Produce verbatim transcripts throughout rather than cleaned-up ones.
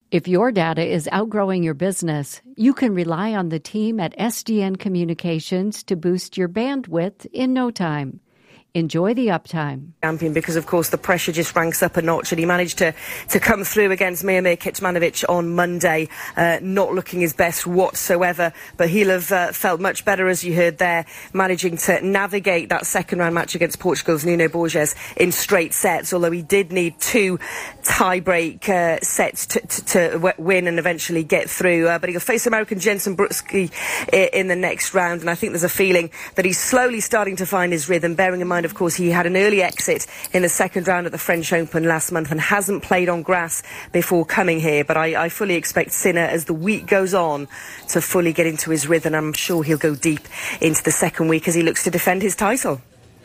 If your data is outgrowing your business, you can rely on the team at S D N Communications to boost your bandwidth in no time. Enjoy the uptime. Champion, because of course the pressure just ranks up a notch, and he managed to to come through against Miomir Kecmanovic on Monday, uh, not looking his best whatsoever, but he'll have uh, felt much better, as you heard there, managing to navigate that second round match against Portugal's Nuno Borges in straight sets, although he did need two tie-break uh, sets to, to, to win and eventually get through, uh, but he'll face American Jenson Brooksky in the next round, and I think there's a feeling that he's slowly starting to find his rhythm, bearing in mind, of course, he had an early exit in the second round at the French Open last month and hasn't played on grass before coming here. But I, I fully expect Sinner, as the week goes on, to fully get into his rhythm. I'm sure he'll go deep into the second week as he looks to defend his title.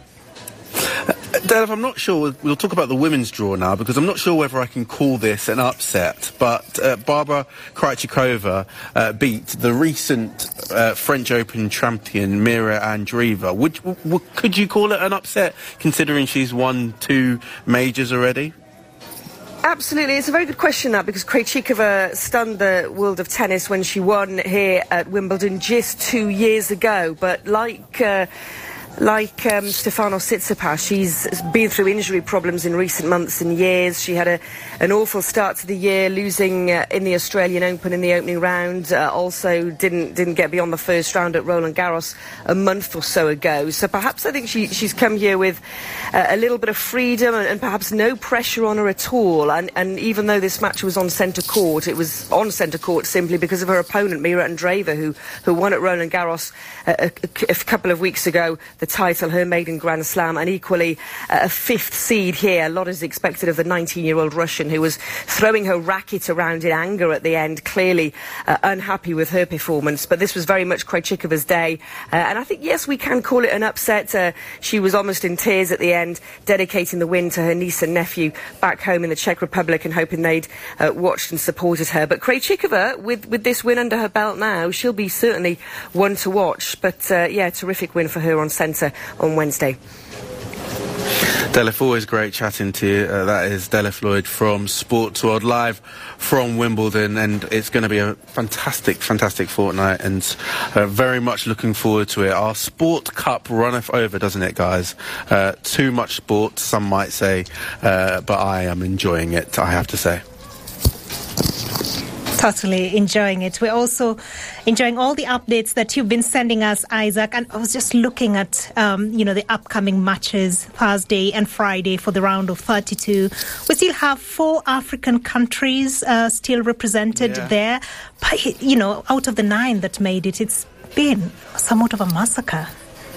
Uh, Dave, I'm not sure, we'll talk about the women's draw now, because I'm not sure whether I can call this an upset, but uh, Barbara Krejcikova uh, beat the recent uh, French Open champion Mira Andreeva. Would, w- could you call it an upset, considering she's won two majors already? Absolutely. It's a very good question, that, because Krejcikova stunned the world of tennis when she won here at Wimbledon just two years ago, but like... Uh, Like um, Stefanos Tsitsipas, she's been through injury problems in recent months and years. She had a, an awful start to the year, losing uh, in the Australian Open in the opening round. Uh, also didn't didn't get beyond the first round at Roland Garros a month or so ago. So perhaps I think she, she's come here with uh, a little bit of freedom and, and perhaps no pressure on her at all. And, and even though this match was on centre court, it was on centre court simply because of her opponent, Mira Andreeva, who, who won at Roland Garros a, a, a couple of weeks ago. The title, her maiden Grand Slam, and equally uh, a fifth seed here. A lot is expected of the nineteen-year-old Russian, who was throwing her racket around in anger at the end, clearly uh, unhappy with her performance. But this was very much Krejcikova's day, uh, and I think, yes, we can call it an upset. Uh, she was almost in tears at the end, dedicating the win to her niece and nephew back home in the Czech Republic, and hoping they'd uh, watched and supported her. But Krejcikova, with, with this win under her belt now, she'll be certainly one to watch. But uh, yeah, terrific win for her on centre on Wednesday. Delif, always great chatting to you. Uh, that is Delif Lloyd from Sports World, live from Wimbledon, and it's going to be a fantastic, fantastic fortnight, and uh, very much looking forward to it. Our Sport Cup runneth over, doesn't it, guys? Uh, too much sport, some might say, uh, but I am enjoying it, I have to say. Totally enjoying it. We're also enjoying all the updates that you've been sending us, Isaac. And I was just looking at, um, you know, the upcoming matches, Thursday and Friday for the round of thirty-two. We still have four African countries uh, still represented yeah. there. But, you know, out of the nine that made it, it's been somewhat of a massacre.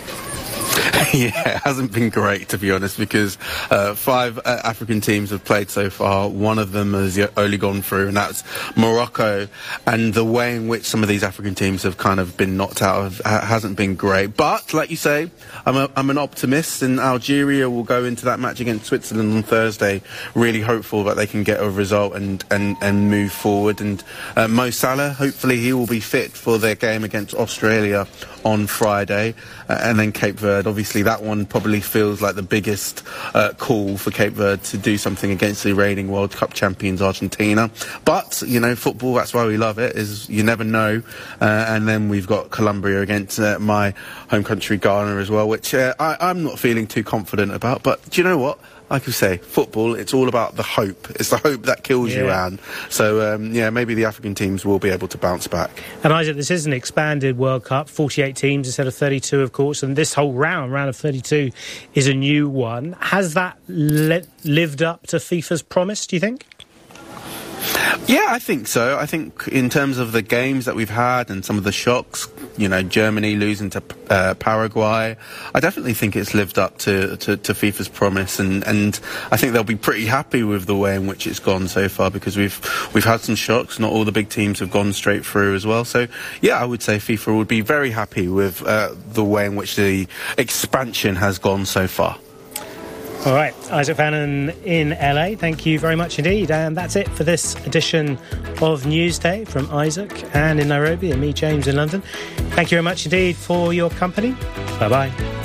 Yeah, it hasn't been great, to be honest, because uh, five uh, African teams have played so far. One of them has only gone through, and that's Morocco. And the way in which some of these African teams have kind of been knocked out of ha- hasn't been great. But, like you say, I'm, a, I'm an optimist, and Algeria will go into that match against Switzerland on Thursday really hopeful that they can get a result and, and, and move forward. And uh, Mo Salah, hopefully he will be fit for their game against Australia on Friday. Uh, and then Cape Verde, obviously that one probably feels like the biggest uh, call for Cape Verde to do something against the reigning World Cup champions Argentina. But, you know, football, that's why we love it, is you never know. Uh, and then we've got Colombia against uh, my home country Ghana as well, which uh, I, I'm not feeling too confident about. But do you know what? Like you say, football, it's all about the hope. It's the hope that kills yeah. you, Anne. So, um, yeah, maybe the African teams will be able to bounce back. And Isaac, this is an expanded World Cup, forty-eight teams instead of thirty-two, of course, and this whole round, round of thirty-two, is a new one. Has that li- lived up to FIFA's promise, do you think? Yeah, I think so. I think in terms of the games that we've had and some of the shocks, you know, Germany losing to uh, Paraguay, I definitely think it's lived up to, to, to FIFA's promise, and, and I think they'll be pretty happy with the way in which it's gone so far, because we've we've had some shocks. Not all the big teams have gone straight through as well. So, yeah, I would say FIFA would be very happy with uh, the way in which the expansion has gone so far. All right, Isaac Fannin in L A, thank you very much indeed. And that's it for this edition of Newsday from Isaac and in Nairobi, and me, James, in London. Thank you very much indeed for your company. Bye-bye.